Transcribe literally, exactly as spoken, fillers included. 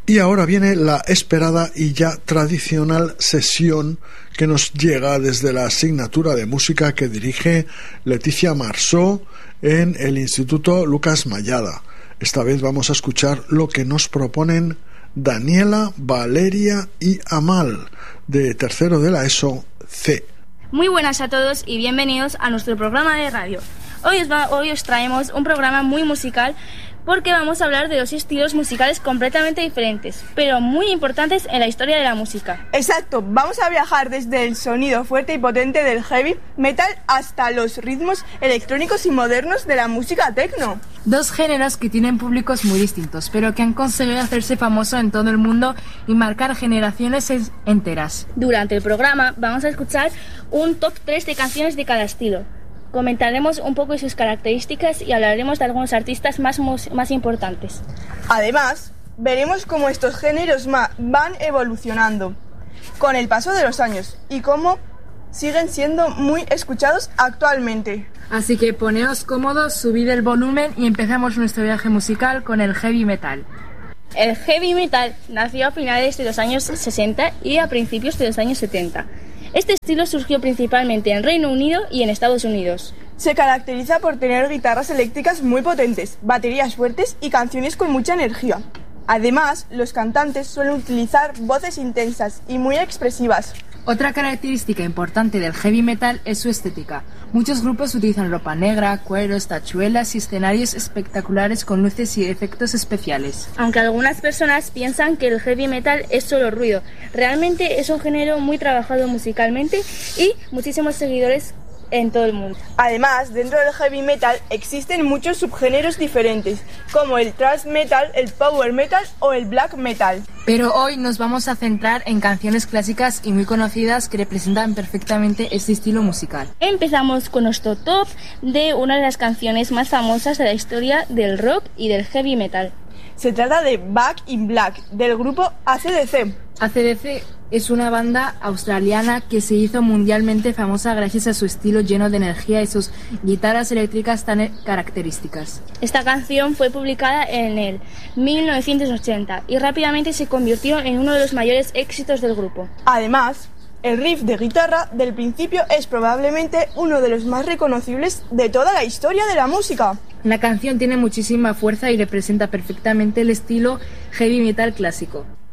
Y ahora viene la esperada y ya tradicional sesión que nos llega desde la asignatura de música que dirige Leticia Marsó en el Instituto Lucas Mayada. Esta vez vamos a escuchar lo que nos proponen Daniela, Valeria y Amal, de tercero de la ESO C. Muy buenas a todos y bienvenidos a nuestro programa de radio. Hoy os, va, hoy os traemos un programa muy musical porque vamos a hablar de dos estilos musicales completamente diferentes, pero muy importantes en la historia de la música. Exacto, vamos a viajar desde el sonido fuerte y potente del heavy metal hasta los ritmos electrónicos y modernos de la música techno. Dos géneros que tienen públicos muy distintos, pero que han conseguido hacerse famosos en todo el mundo y marcar generaciones enteras. Durante el programa vamos a escuchar un top tres de canciones de cada estilo. Comentaremos un poco de sus características y hablaremos de algunos artistas más, más importantes. Además, veremos cómo estos géneros van evolucionando con el paso de los años y cómo siguen siendo muy escuchados actualmente. Así que poneos cómodos, subid el volumen y empezamos nuestro viaje musical con el heavy metal. El heavy metal nació a finales de los años sesenta y a principios de los años setenta. Este estilo surgió principalmente en Reino Unido y en Estados Unidos. Se caracteriza por tener guitarras eléctricas muy potentes, baterías fuertes y canciones con mucha energía. Además, los cantantes suelen utilizar voces intensas y muy expresivas. Otra característica importante del heavy metal es su estética. Muchos grupos utilizan ropa negra, cueros, tachuelas y escenarios espectaculares con luces y efectos especiales. Aunque algunas personas piensan que el heavy metal es solo ruido, realmente es un género muy trabajado musicalmente y muchísimos seguidores en todo el mundo. Además, dentro del heavy metal existen muchos subgéneros diferentes, como el thrash metal, el power metal o el black metal. Pero hoy nos vamos a centrar en canciones clásicas y muy conocidas que representan perfectamente este estilo musical. Empezamos con nuestro top de una de las canciones más famosas de la historia del rock y del heavy metal. Se trata de Back in Black, del grupo A C D C. A C D C es una banda australiana que se hizo mundialmente famosa gracias a su estilo lleno de energía y sus guitarras eléctricas tan características. Esta canción fue publicada en el mil novecientos ochenta y rápidamente se convirtió en uno de los mayores éxitos del grupo. Además, el riff de guitarra del principio es probablemente uno de los más reconocibles de toda la historia de la música. La canción tiene muchísima fuerza y representa perfectamente el estilo heavy metal clásico.